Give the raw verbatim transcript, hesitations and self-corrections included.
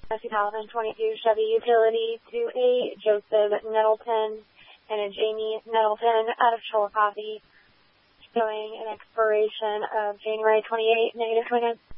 a two thousand twenty-two Chevy Utility to a Joseph Nettleton and a Jamie Nettleton out of Chillicothe, showing an expiration of January twenty-eighth, negative twenty.